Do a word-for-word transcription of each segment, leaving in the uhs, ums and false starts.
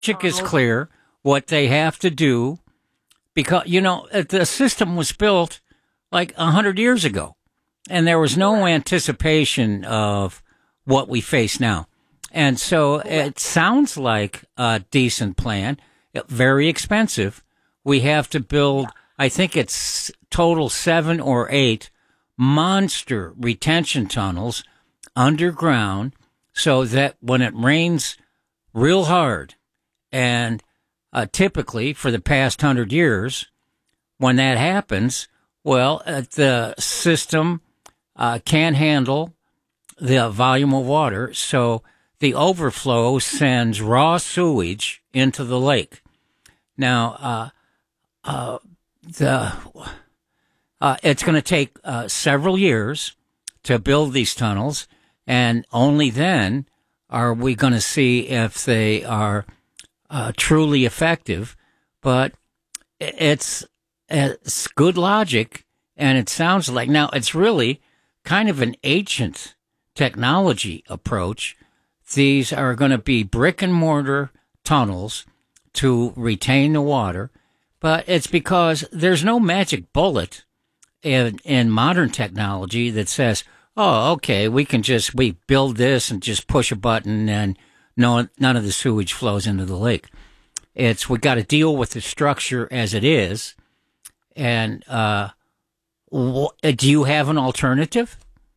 logic is clear. What they have to do, because, you know, the system was built like a hundred years ago, and there was no anticipation of what we face now. And so it sounds like a decent plan, very expensive. We have to build, I think it's total seven or eight monster retention tunnels underground so that when it rains real hard, and uh, typically for the past hundred years, when that happens, well, uh, the system uh, can't handle the volume of water, so the overflow sends raw sewage into the lake. Now, uh, uh, the uh, it's going to take uh, several years to build these tunnels, and only then are we going to see if they are uh, truly effective. But it's it's good logic, and it sounds like now it's really kind of an ancient technology approach. These are going to be brick and mortar tunnels to retain the water, but it's because there's no magic bullet in, in modern technology that says, oh, okay, we can just, we build this and just push a button and no, none of the sewage flows into the lake. It's, we got to deal with the structure as it is. And, uh, wh- do you have an alternative?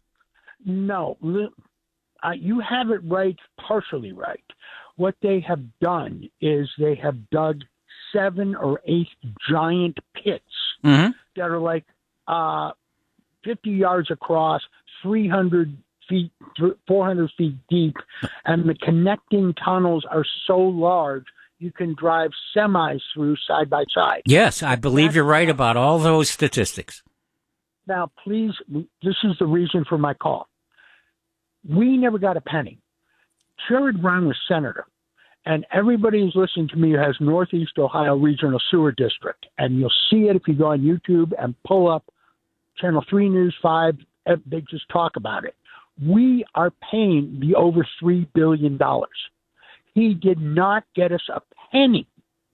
No, uh, you have it right, partially right. What they have done is they have dug seven or eight giant pits mm-hmm. that are like uh, fifty yards across, three hundred feet, four hundred feet deep, and the connecting tunnels are so large you can drive semis through side by side. Yes, I believe That's, you're right about all those statistics. Now, please, this is the reason for my call. We never got a penny. Sherrod Brown was senator, and everybody who's listening to me who has Northeast Ohio Regional Sewer District, and you'll see it if you go on YouTube and pull up Channel three News five, they just talk about it. We are paying the over three billion dollars. He did not get us a penny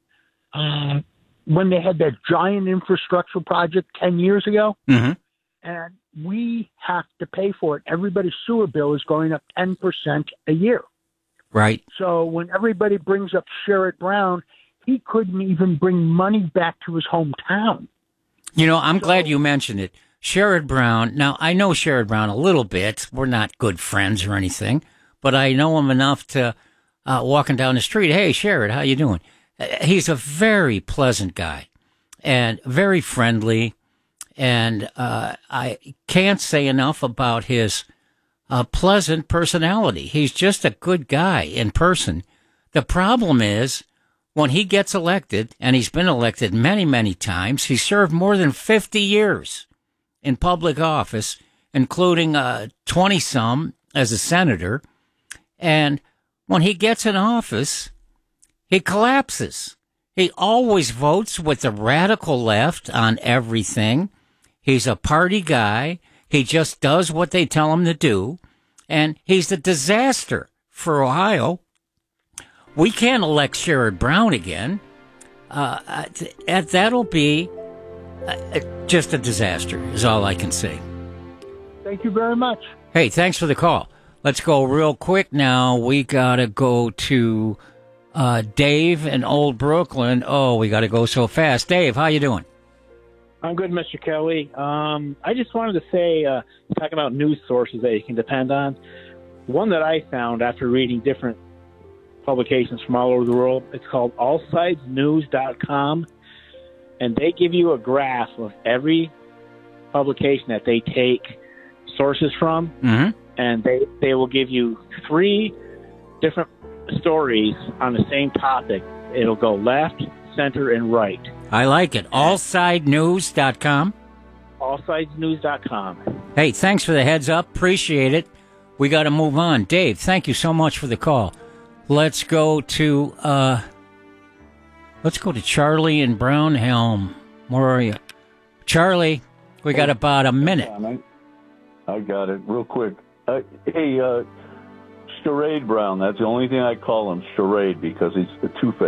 uh, when they had that giant infrastructure project ten years ago. Mm-hmm. And we have to pay for it. Everybody's sewer bill is going up ten percent a year. Right. So when everybody brings up Sherrod Brown, he couldn't even bring money back to his hometown. You know, I'm so, glad you mentioned it. Sherrod Brown, now I know Sherrod Brown a little bit. We're not good friends or anything, but I know him enough to, uh, walking down the street, hey, Sherrod, how you doing? Uh, he's a very pleasant guy and very friendly. And uh, I can't say enough about his uh, pleasant personality. He's just a good guy in person. The problem is when he gets elected, and he's been elected many, many times, he served more than fifty years in public office, including uh, twenty-some as a senator. And when he gets in office, he collapses. He always votes with the radical left on everything. He's a party guy. He just does what they tell him to do. And he's a disaster for Ohio. We can't elect Sherrod Brown again. Uh, that'll be uh, just a disaster, is all I can say. Thank you very much. Hey, thanks for the call. Let's go real quick now. We got to go to uh, Dave in Old Brooklyn. Oh, we got to go so fast. Dave, how you doing? I'm good, Mister Kelly. Um, I just wanted to say, uh, talking about news sources that you can depend on, one that I found after reading different publications from all over the world, it's called all sides news dot com, and they give you a graph of every publication that they take sources from, mm-hmm. and they, they will give you three different stories on the same topic. It'll go left, center, and right. I like it. all side news dot com. all sides news dot com. Hey, thanks for the heads up. Appreciate it. We got to move on. Dave, thank you so much for the call. Let's go to uh, let's go to Charlie in Brownhelm. Where are you, Charlie? We got about a minute. I got it real quick. Uh, hey, uh, Charade Brown. That's the only thing I call him, Charade, because he's the two-faced.